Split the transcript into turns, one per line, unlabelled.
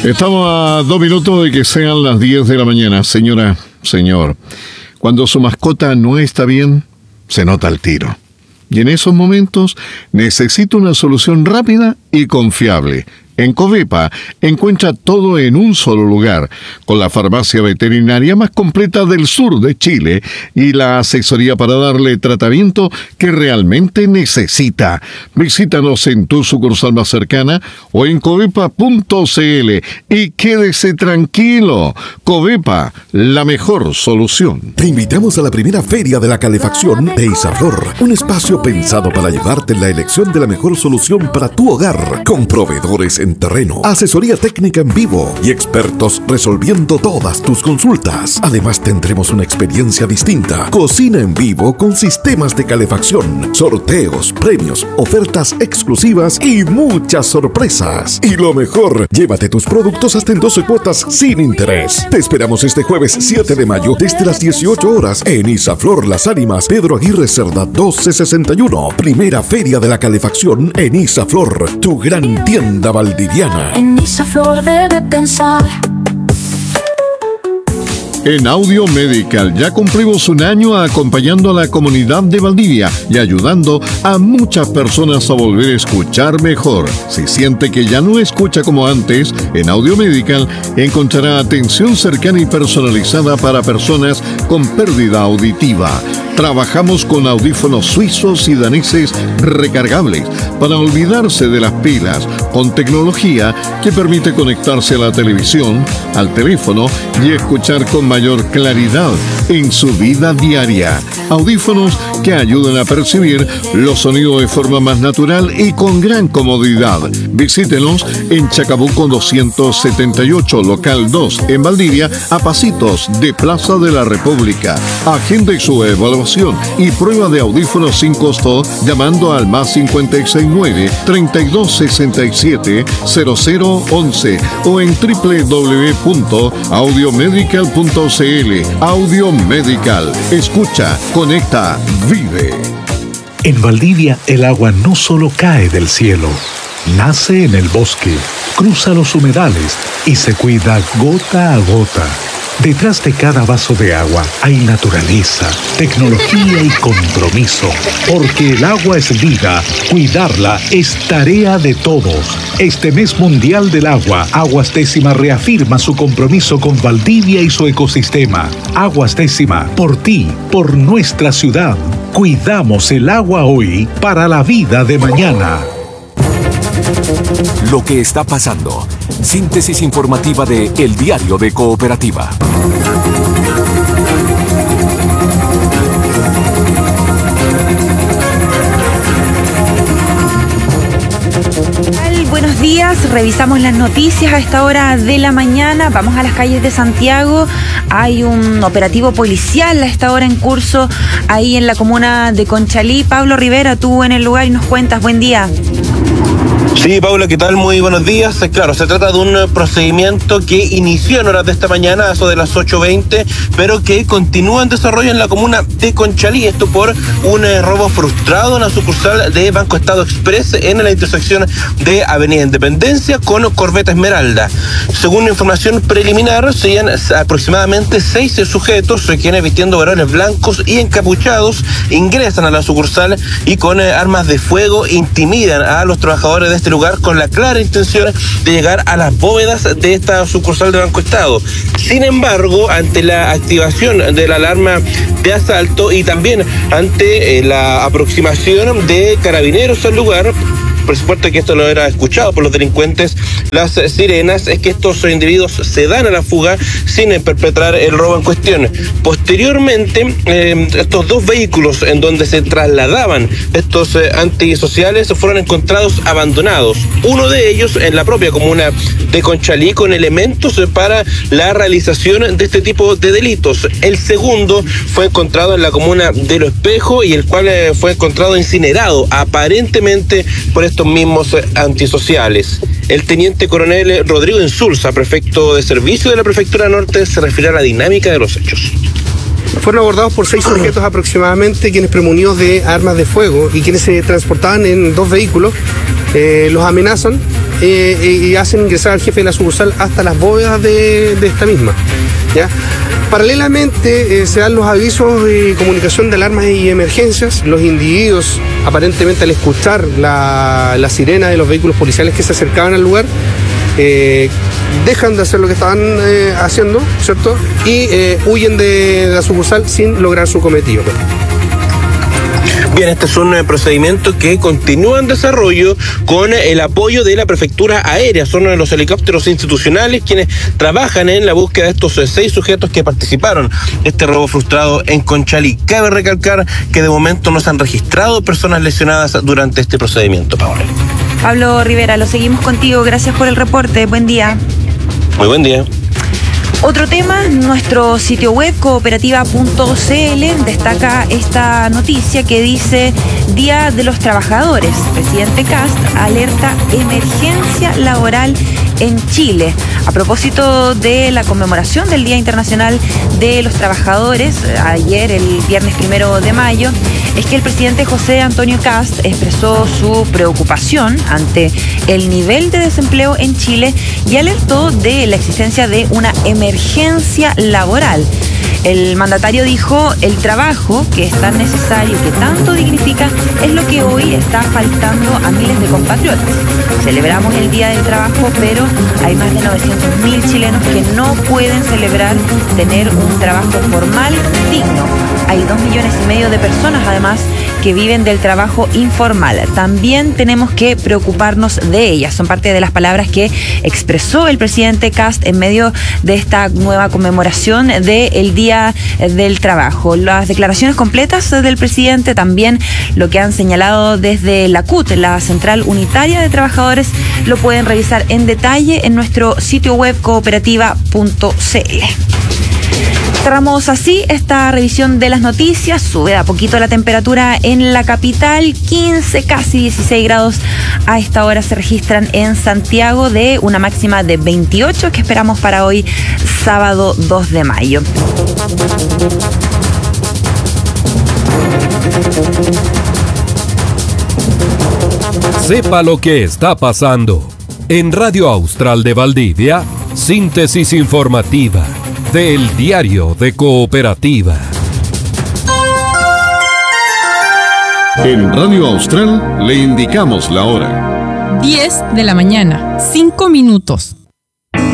Estamos a 2 minutos de que sean las 10 de la mañana. Señora, señor, cuando su mascota no está bien, se nota al tiro. Y en esos momentos necesita una solución rápida y confiable. En Covepa encuentra todo en un solo lugar, con la farmacia veterinaria más completa del sur de Chile y la asesoría para darle tratamiento que realmente necesita. Visítanos en tu sucursal más cercana o en covepa.cl y quédese tranquilo. Covepa, la mejor solución.
Te invitamos a la primera Feria de la Calefacción de Isaflor, un espacio pensado para ayudarte en la elección de la mejor solución para tu hogar, con proveedores en terreno, asesoría técnica en vivo y expertos resolviendo todas tus consultas. Además tendremos una experiencia distinta, cocina en vivo con sistemas de calefacción, sorteos, premios, ofertas exclusivas y muchas sorpresas. Y lo mejor, llévate tus productos hasta en 12 cuotas sin interés. Te esperamos este jueves 7 de mayo desde las 18 horas en Isaflor Las Ánimas, Pedro Aguirre Cerda 1261. Primera Feria de la Calefacción en Isaflor, tu gran tienda valdiviana.
En Isaflor debe pensar.
En Audio Medical ya cumplimos un año acompañando a la comunidad de Valdivia y ayudando a muchas personas a volver a escuchar mejor. Si siente que ya no escucha como antes, en Audio Medical encontrará atención cercana y personalizada para personas con pérdida auditiva. Trabajamos con audífonos suizos y daneses recargables para olvidarse de las pilas, con tecnología que permite conectarse a la televisión, al teléfono y escuchar con mayor claridad en su vida diaria. Audífonos que ayudan a percibir los sonidos de forma más natural y con gran comodidad. Visítenos en Chacabuco 278, local 2, en Valdivia, a pasitos de Plaza de la República. Agende su evaluación y prueba de audífonos sin costo llamando al más 569-3267-0011 o en www.audiomedical.cl. Audio Medical. Escucha, conecta, vive.
En Valdivia el agua no solo cae del cielo, nace en el bosque, cruza los humedales y se cuida gota a gota. Detrás de cada vaso de agua hay naturaleza, tecnología y compromiso. Porque el agua es vida, cuidarla es tarea de todos. Este mes mundial del agua, Aguas Décima reafirma su compromiso con Valdivia y su ecosistema. Aguas Décima, por ti, por nuestra ciudad. Cuidamos el agua hoy para la vida de mañana.
Lo que está pasando. Síntesis informativa de El Diario de Cooperativa.
Buenos días, revisamos las noticias a esta hora de la mañana. Vamos a las calles de Santiago. Hay un operativo policial a esta hora en curso ahí en la comuna de Conchalí. Pablo Rivera, tú en el lugar y nos cuentas. Buen día.
Sí, Paula, ¿qué tal? Muy buenos días. Claro, se trata de un procedimiento que inició en horas de esta mañana, a eso de las 8:20, pero que continúa en desarrollo en la comuna de Conchalí. Esto por un robo frustrado en la sucursal de Banco Estado Express en la intersección de Avenida Independencia con Corbeta Esmeralda. Según información preliminar, serían aproximadamente 6 sujetos quienes, vistiendo varones blancos y encapuchados, ingresan a la sucursal y con armas de fuego intimidan a los trabajadores de este lugar con la clara intención de llegar a las bóvedas de esta sucursal de Banco Estado. Sin embargo, ante la activación de la alarma de asalto y también ante la aproximación de carabineros al lugar, por supuesto que esto no era escuchado por los delincuentes, las sirenas, es que estos individuos se dan a la fuga sin perpetrar el robo en cuestión. Posteriormente, estos dos vehículos en donde se trasladaban estos antisociales fueron encontrados abandonados. Uno de ellos en la propia comuna de Conchalí con elementos para la realización de este tipo de delitos. El segundo fue encontrado en la comuna de Lo Espejo y el cual fue encontrado incinerado aparentemente por estos mismos antisociales. El teniente coronel Rodrigo Insulza, prefecto de servicio de la Prefectura Norte, se refiere a la dinámica de los hechos.
Fueron abordados por 6 sujetos aproximadamente, quienes premunidos de armas de fuego y quienes se transportaban en 2 vehículos, los amenazan y hacen ingresar al jefe de la sucursal hasta las bóvedas de esta misma, ¿ya? Paralelamente se dan los avisos de comunicación de alarmas y emergencias. Los individuos, aparentemente al escuchar la sirena de los vehículos policiales que se acercaban al lugar, dejan de hacer lo que estaban haciendo, ¿cierto? Y huyen de la sucursal sin lograr su cometido.
Bien, este es un procedimiento que continúa en desarrollo con el apoyo de la Prefectura Aérea. Son los helicópteros institucionales quienes trabajan en la búsqueda de estos 6 sujetos que participaron en este robo frustrado en Conchalí. Cabe recalcar que de momento no se han registrado personas lesionadas durante este procedimiento, Paola.
Pablo Rivera, lo seguimos contigo. Gracias por el reporte. Buen día.
Muy buen día.
Otro tema, nuestro sitio web cooperativa.cl destaca esta noticia que dice Día de los Trabajadores. Presidente Kast alerta emergencia laboral en Chile. A propósito de la conmemoración del Día Internacional de los Trabajadores, ayer, el viernes 1 de mayo, es que el presidente José Antonio Kast expresó su preocupación ante el nivel de desempleo en Chile y alertó de la existencia de una emergencia laboral. El mandatario dijo, el trabajo que es tan necesario, que tanto dignifica, es lo que hoy está faltando a miles de compatriotas. Celebramos el Día del Trabajo, pero hay más de 900.000 chilenos que no pueden celebrar tener un trabajo formal digno. Hay 2,5 millones de personas, además, que viven del trabajo informal. También tenemos que preocuparnos de ellas. Son parte de las palabras que expresó el presidente Kast en medio de esta nueva conmemoración del Día del Trabajo. Las declaraciones completas del presidente, también lo que han señalado desde la CUT, la Central Unitaria de Trabajadores, lo pueden revisar en detalle en nuestro sitio web cooperativa.cl. Cerramos así esta revisión de las noticias. Sube a poquito la temperatura en la capital, 15, casi 16 grados a esta hora se registran en Santiago, de una máxima de 28 que esperamos para hoy, sábado 2 de mayo.
Sepa lo que está pasando. En Radio Austral de Valdivia, síntesis informativa del Diario de Cooperativa.
En Radio Austral le indicamos la hora.
10 de la mañana, 5 minutos.